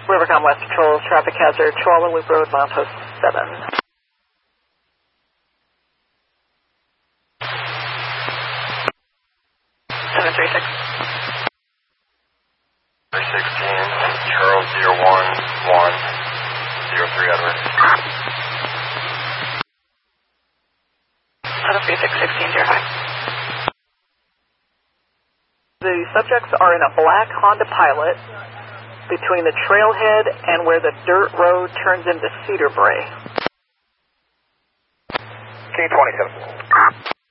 Rivercom West Patrol, traffic hazard, Chihuahua Loop Road, milepost 7. 736. 316, Charles 01103 Edward. 736, 1605. The subjects are in a black Honda Pilot between the trailhead and where the dirt road turns into Cedar Brae. K27.